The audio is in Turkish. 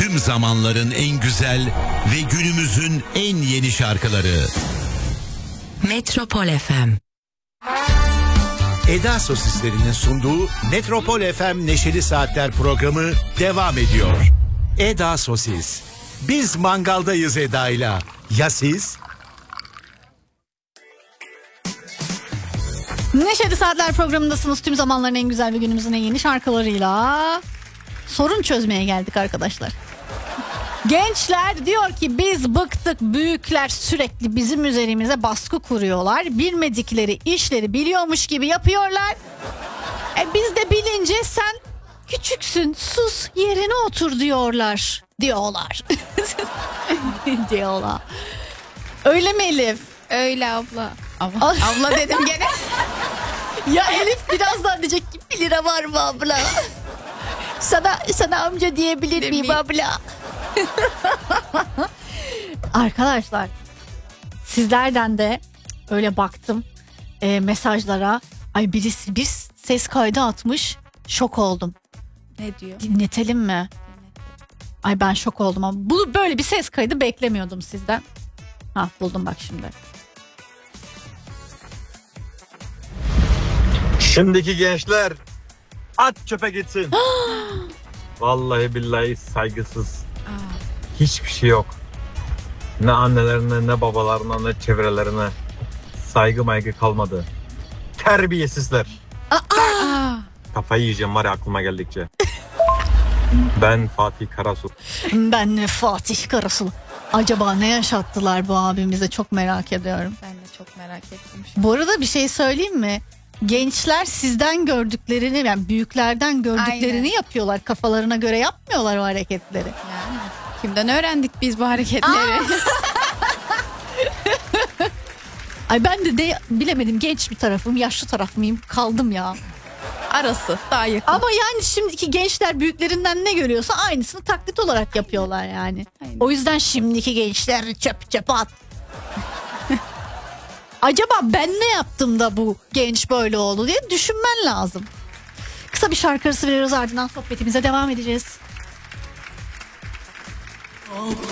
Tüm zamanların en güzel ve günümüzün en yeni şarkıları. Metropol FM. Eda Sosislerinin sunduğu Metropol FM Neşeli Saatler programı devam ediyor. Eda Sosis. Biz mangaldayız Eda'yla. Ya siz? Neşeli Saatler programındasınız. Tüm zamanların en güzel ve günümüzün en yeni şarkılarıyla sorun çözmeye geldik arkadaşlar. Gençler diyor ki biz bıktık, büyükler sürekli bizim üzerimize baskı kuruyorlar. Bilmedikleri işleri biliyormuş gibi yapıyorlar. Biz de bilince sen küçüksün, sus yerine otur diyorlar. Diyorlar. Öyle mi Elif? Öyle abla. Abla dedim gene. Ya Elif birazdan diyecek ki 1 lira var mı abla? Sana amca diyebilir miyim abla? Arkadaşlar sizlerden de öyle baktım mesajlara. Ay birisi bir ses kaydı atmış. Şok oldum. Ne diyor? Dinletelim mi? Ay ben şok oldum ama bu böyle bir ses kaydı beklemiyordum sizden. Ha buldum bak şimdi. Şimdiki gençler at çöpe gitsin. Vallahi billahi saygısız. Hiçbir şey yok. Ne annelerine, ne babalarına, ne çevrelerine saygı maygı kalmadı. Terbiyesizler. Kafayı yiyeceğim var ya aklıma geldikçe. Ben Fatih Karasu. Ben de Fatih Karasul. Acaba ne yaşattılar bu abimize, çok merak ediyorum. Ben de çok merak ettim. Bu arada bir şey söyleyeyim mi? Gençler sizden gördüklerini, yani büyüklerden gördüklerini Aynen. yapıyorlar. Kafalarına göre yapmıyorlar o hareketleri. Yani kimden öğrendik biz bu hareketleri? Ay ben de bilemedim, genç bir tarafım, yaşlı tarafım kaldım ya. Arası daha yakın. Ama yani şimdiki gençler büyüklerinden ne görüyorsa aynısını taklit olarak yapıyorlar yani. Aynen. O yüzden şimdiki gençler çöp at. Acaba ben ne yaptım da bu genç böyle oldu diye düşünmen lazım. Kısa bir şarkı arası veriyoruz, ardından sohbetimize devam edeceğiz.